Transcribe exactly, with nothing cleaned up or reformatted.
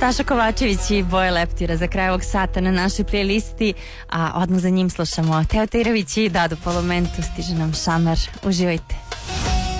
Saša Kovačević i Boja Leptira za kraj ovog sata na našoj playlisti, a odmah za njim slušamo Teo Tirović i Dadu Polomentu, stiže nam Šamar. Uživajte.